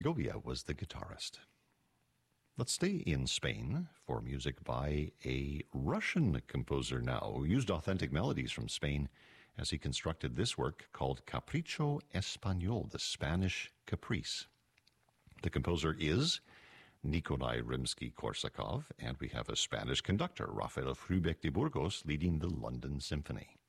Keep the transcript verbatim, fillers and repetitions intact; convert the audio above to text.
Segovia was the guitarist. Let's stay in Spain for music by a Russian composer now, who used authentic melodies from Spain as he constructed this work called Capricho Español, the Spanish Caprice. The composer is Nikolai Rimsky-Korsakov, and we have a Spanish conductor, Rafael Frubeck de Burgos, leading the London Symphony.